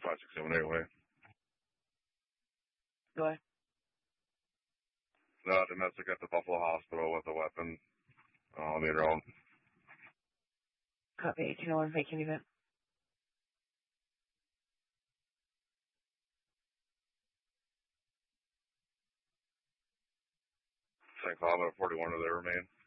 anyway. Go ahead. Domestic at the Buffalo Hospital with a weapon later on. Copy. Do you know what making event? St. Cloud at 41 of their remain.